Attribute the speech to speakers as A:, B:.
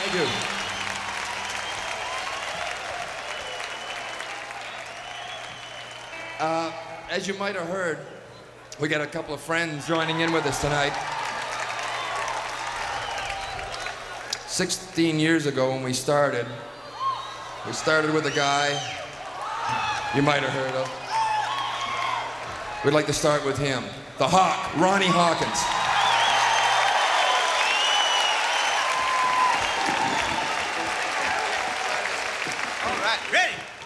A: Thank you. As you might have heard, we got a couple of friends joining in with us tonight. 16 years ago when we started with a guy you might have heard of. We'd like to start with him, the Hawk, Ronnie Hawkins.
B: All right, ready?